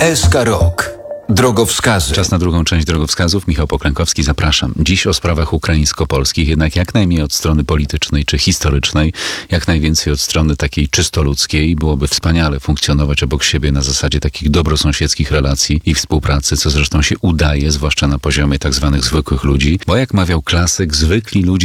SK Rok. Drogowskazy. Czas na drugą część drogowskazów. Michał Poklękowski, zapraszam. Dziś o sprawach ukraińsko-polskich, jednak jak najmniej od strony politycznej czy historycznej, jak najwięcej od strony takiej czysto ludzkiej. Byłoby wspaniale funkcjonować obok siebie na zasadzie takich dobrosąsiedzkich relacji i współpracy, co zresztą się udaje, zwłaszcza na poziomie tak zwanych zwykłych ludzi, bo jak mawiał klasyk, zwykli ludzie